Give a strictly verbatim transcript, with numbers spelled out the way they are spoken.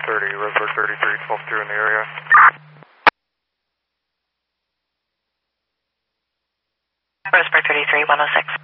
thirty, Roseburg thirty-three, twelve two in the area. Roseburg thirty-three, one oh six.